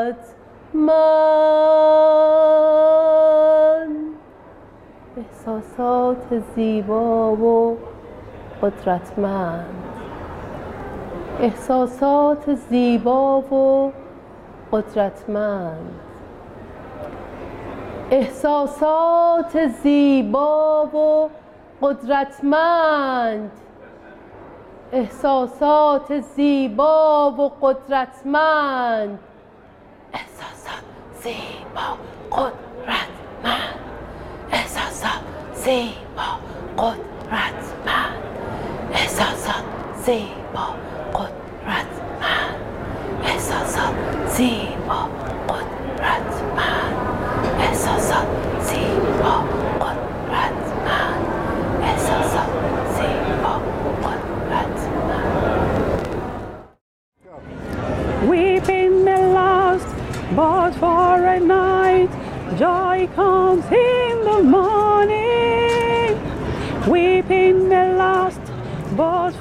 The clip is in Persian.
احساسات زیبا و قدرتمند، احساسات زیبا و قدرتمند، احساسات زیبا و قدرتمند، احساسات زیبا و قدرتمند، احساسات زیبا قدرتمند، احساسات زیبا قدرتمند، احساسات زیبا قدرتمند، احساسات زیبا قدرتمند، احساسات زیبا قدرتمند، احساسات زیبا قدرتمند. Weeping may last but for a night, joy comes in the morning. Weeping may last but